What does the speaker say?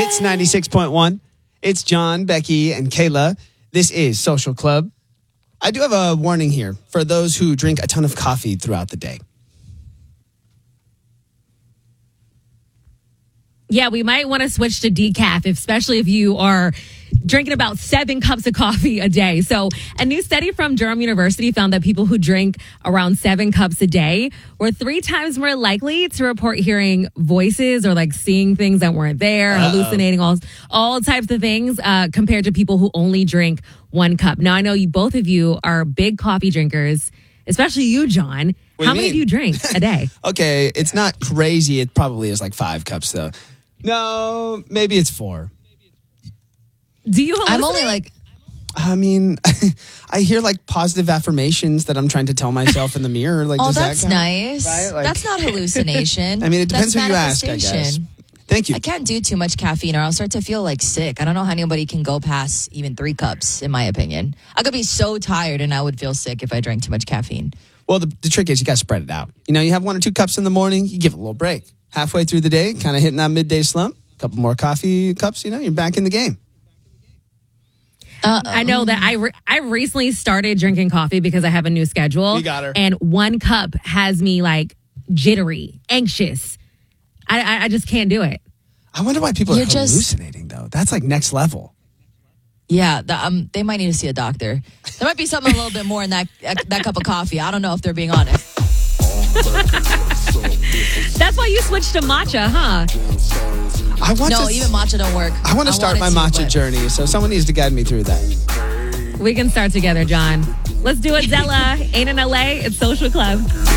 Hits 96.1. It's John, Becky, and Kayla. This is Social Club. I do have a warning here for those who drink a ton of coffee throughout the day. Yeah, we might want to switch to decaf, especially if you are drinking about 7 cups of coffee a day. So a new study from Durham University found that people who drink around 7 cups a day were 3 times more likely to report hearing voices or like seeing things that weren't there, hallucinating, all types of things compared to people who only drink 1 cup. Now, I know both of you are big coffee drinkers, especially you, John. How many do you drink a day? Okay, it's not crazy. It probably is like 5 cups, though. No, maybe it's 4. Do you hallucinate? I'm only like... I mean, I hear like positive affirmations that I'm trying to tell myself in the mirror. Like, that's nice. Right? Like, that's not hallucination. I mean, it depends that's who you ask, I guess. Thank you. I can't do too much caffeine or I'll start to feel like sick. I don't know how anybody can go past even 3 cups, in my opinion. I could be so tired and I would feel sick if I drank too much caffeine. Well, the trick is you got to spread it out. You know, you have 1 or 2 cups in the morning, you give it a little break. Halfway through the day, kind of hitting that midday slump, a couple more coffee cups, you're back in the game. I know that I recently started drinking coffee because I have a new schedule. You got her. And 1 cup has me like jittery, anxious. I just can't do it. I wonder why people are hallucinating, though. That's like next level. Yeah, they might need to see a doctor. There might be something a little bit more in that cup of coffee. I don't know if they're being honest. That's why you switched to matcha, huh? Even matcha don't work. I want to start my matcha journey, so someone needs to guide me through that. We can start together, John. Let's do it, Zella. Ain't in LA, it's Social Club.